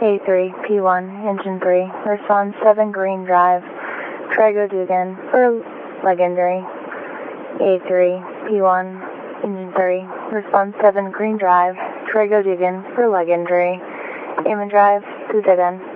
A3, P1, Engine 3, respond 7 Green Drive, Trigo Dugan for leg injury. A3, P1, Engine 3, respond 7 Green Drive, Trigo Dugan for leg injury. Aim and drive to dead end.